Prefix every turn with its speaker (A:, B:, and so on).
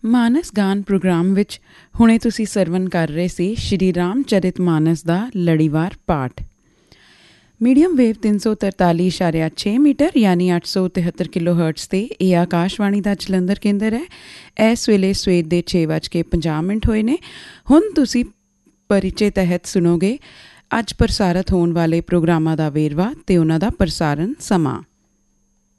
A: ਮਾਨਸ ਗਾਨ programme ਵਿੱਚ ਹੁਣੇ ਤੁਸੀਂ ਸਰਵਨ ਕਰ ਰਹੇ ਸੀ ਸ਼੍ਰੀ ਰਾਮ ਚਰਿਤ ਮਾਨਸ ਦਾ ਲੜੀਵਾਰ ਪਾਠ। ਮੀਡੀਅਮ ਵੇਵ 343.6 ਮੀਟਰ ਯਾਨੀ 873 ਕਿਲੋ ਹਰਟਜ਼ 'ਤੇ ਇਹ ਆਕਾਸ਼ਵਾਣੀ ਦਾ ਜਲੰਧਰ ਕੇਂਦਰ ਹੈ। ਇਸ ਵੇਲੇ ਸਵੇਰ ਦੇ 6:50 ਹੋਏ ਨੇ। ਹੁਣ ਤੁਸੀਂ ਪਰਿਚੇ ਤਹਿਤ ਸੁਣੋਗੇ ਅੱਜ ਪ੍ਰਸਾਰਿਤ ਹੋਣ ਵਾਲੇ ਪ੍ਰੋਗਰਾਮਾਂ ਦਾ ਵੇਰਵਾ ਤੇ ਉਹਨਾਂ ਦਾ ਪ੍ਰਸਾਰਣ ਸਮਾਂ।